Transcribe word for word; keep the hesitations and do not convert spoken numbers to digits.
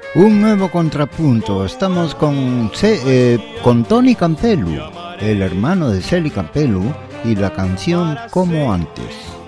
Un nuevo contrapunto. Estamos con, Ce- eh, con Tony Campelu, el hermano de Celi Campelu, y la canción Como Antes.